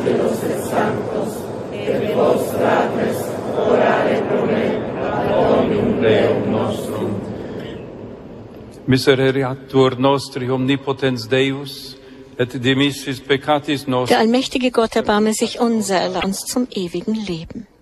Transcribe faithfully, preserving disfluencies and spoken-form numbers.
Angelos et Sanctos, et vos fratres, orare pro me, ad omnium Deum nostrum. Misereatur nostri omnipotens Deus, et dimissis peccatis nostri. Der allmächtige Gott erbarme sich unser, erlass uns zum ewigen Leben.